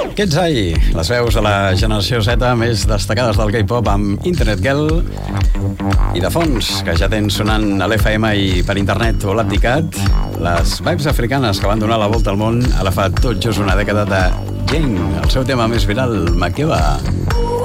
Kedzai, les veus de la generació Z més destacades del K-pop amb Internet Girl i de fons, que ja tens sonant a l'FM i per internet o l'Abdicat, les vibes africanes que van donar la volta al món ara fa tot just una dècada de Jane, el seu tema més viral, Makeba.